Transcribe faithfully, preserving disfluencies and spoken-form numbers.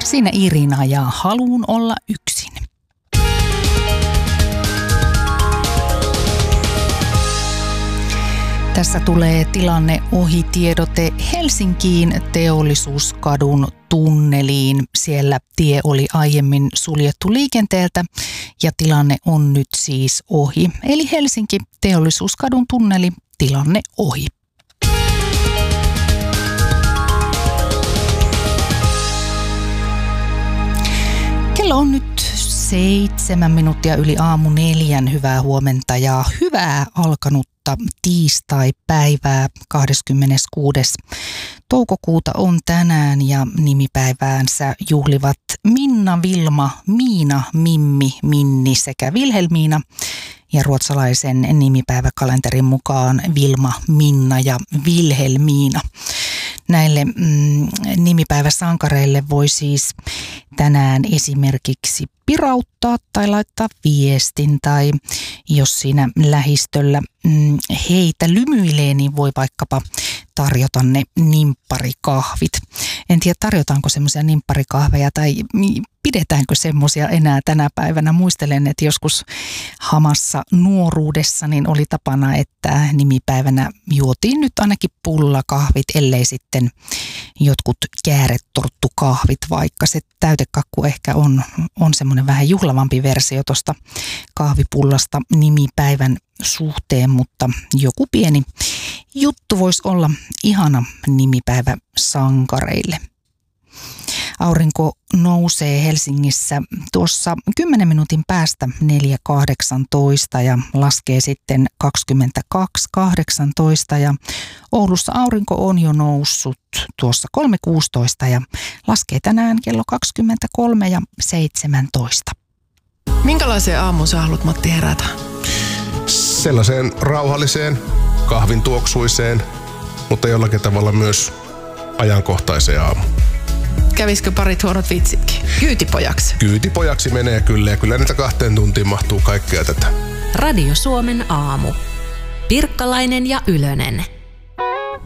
Siinä Irina ja Haluun olla yksin. Tässä tulee tilanne ohitiedote Helsinkiin Teollisuuskadun tunneliin. Siellä tie oli aiemmin suljettu liikenteeltä ja tilanne on nyt siis ohi. Eli Helsinki Teollisuuskadun tunneli, tilanne ohi. Kello on nyt seitsemän minuuttia yli aamu neljän. Hyvää huomenta ja hyvää alkanutta tiistai-päivää. kahdeskymmeneskuudes toukokuuta on tänään ja nimipäiväänsä juhlivat Minna, Vilma, Miina, Mimmi, Minni sekä Vilhelmiina. Ja ruotsalaisen nimipäiväkalenterin mukaan Vilma, Minna ja Vilhelmiina. Näille mm, nimipäiväsankareille voi siis tänään esimerkiksi pirauttaa tai laittaa viestin, tai jos siinä lähistöllä mm, heitä lymyilee, niin voi vaikkapa tarjota ne nimpparikahvit. En tiedä, tarjotaanko semmoisia nimpparikahveja tai pidetäänkö semmoisia enää tänä päivänä. Muistelen, että joskus hamassa nuoruudessa niin oli tapana, että nimipäivänä juotiin nyt ainakin pullakahvit, ellei sitten jotkut kääretorttukahvit, vaikka se täytekakku ehkä on, on semmoinen vähän juhlavampi versio tuosta kahvipullasta nimipäivän suhteen, mutta joku pieni juttu voisi olla ihana nimipäivä sankareille. Aurinko nousee Helsingissä tuossa kymmenen minuutin päästä neljä kahdeksantoista ja laskee sitten kaksikymmentäkaksi kahdeksantoista ja Oulussa aurinko on jo noussut tuossa kolme kuusitoista ja laskee tänään kello kaksikymmentäkolme ja seitsemäntoista. Minkälaiseen aamuun sä haluat, Matti, herätä? Sellaiseen rauhalliseen, kahvin tuoksuiseen, mutta jollakin tavalla myös ajankohtaiseen aamuun. Kävisikö parit huonot vitsitkin? Kyytipojaksi? Kyytipojaksi menee kyllä, ja kyllä niitä kahteen tuntiin mahtuu kaikkea tätä. Radio Suomen aamu. Pirkkalainen ja Ylönen.